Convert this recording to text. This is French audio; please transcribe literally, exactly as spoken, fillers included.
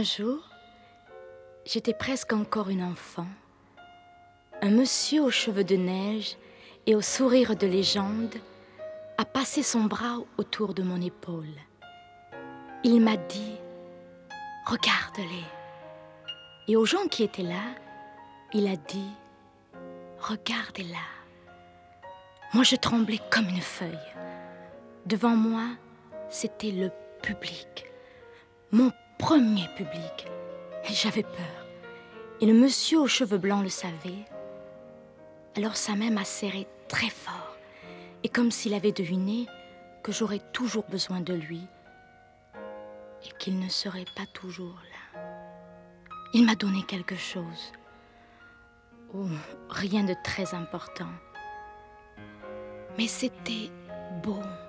Un jour, j'étais presque encore une enfant. Un monsieur aux cheveux de neige et au sourire de légende a passé son bras autour de mon épaule. Il m'a dit « Regarde-les ». Et aux gens qui étaient là, il a dit « Regardez-la ». Moi, je tremblais comme une feuille. Devant moi, c'était le public, mon premier public. Et j'avais peur. Et le monsieur aux cheveux blancs le savait. Alors sa main m'a serré très fort, et comme s'il avait deviné que j'aurais toujours besoin de lui et qu'il ne serait pas toujours là. Il m'a donné quelque chose. Oh, rien de très important. Mais c'était beau.